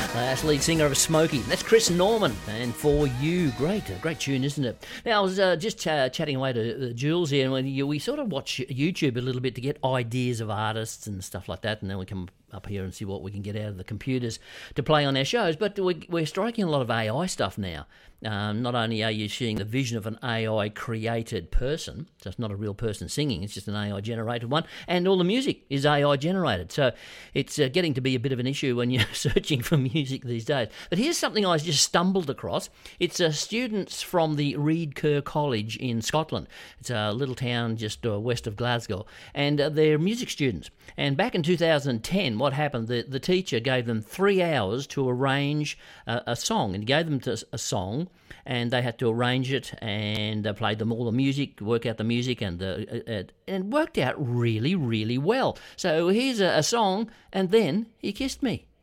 That's lead singer of Smokey. That's Chris Norman. And For You, great tune, isn't it? Now, I was just chatting away to Jules here, and we sort of watch YouTube a little bit to get ideas of artists and stuff like that, and then we come up here and see what we can get out of the computers to play on our shows. But we're striking a lot of AI stuff now. Not only are you seeing the vision of an AI-created person, so it's not a real person singing, it's just an AI-generated one, and all the music is AI-generated. So it's getting to be a bit of an issue when you're searching for music these days. But here's something I just stumbled across. It's students from the Reed Kerr College in Scotland. It's a little town just west of Glasgow, and they're music students. And back in 2010, what happened, the teacher gave them 3 hours to arrange a song, and gave them a song, and they had to arrange it and played them all the music, work out the music, and it worked out really, really well. So here's a song, and then he kissed me.